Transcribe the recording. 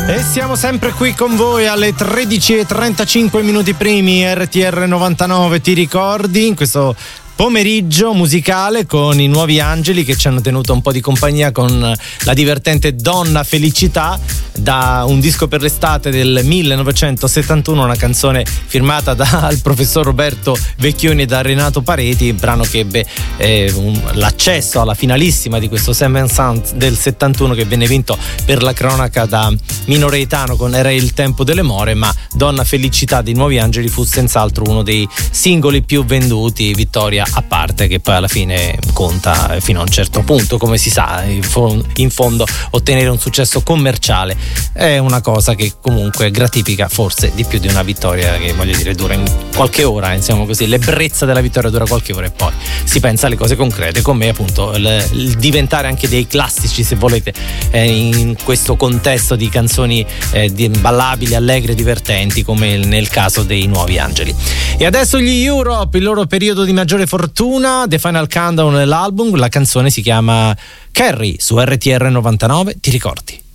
E siamo sempre qui con voi alle 13:35 minuti primi, RTR 99, ti ricordi? In questo pomeriggio musicale con i Nuovi Angeli che ci hanno tenuto un po' di compagnia con la divertente Donna Felicità, da un disco per l'estate del 1971, una canzone firmata dal professor Roberto Vecchioni e da Renato Pareti, brano che ebbe l'accesso alla finalissima di questo Seven Sound del 71, che venne vinto per la cronaca da Mino Reitano con Era il tempo delle more, ma Donna Felicità dei Nuovi Angeli fu senz'altro uno dei singoli più venduti, vittoria a parte che poi alla fine conta fino a un certo punto, come si sa. In fondo ottenere un successo commerciale è una cosa che comunque gratifica forse di più di una vittoria che, voglio dire, dura in qualche ora, insomma così, l'ebbrezza della vittoria dura qualche ora e poi si pensa alle cose concrete, come appunto il diventare anche dei classici, se volete, in questo contesto di canzoni ballabili, allegre, divertenti, come nel caso dei Nuovi Angeli. E adesso gli Europe, il loro periodo di maggiore fortuna, The Final Countdown, l'album, la canzone si chiama Carrie su RTR 99, ti ricordi?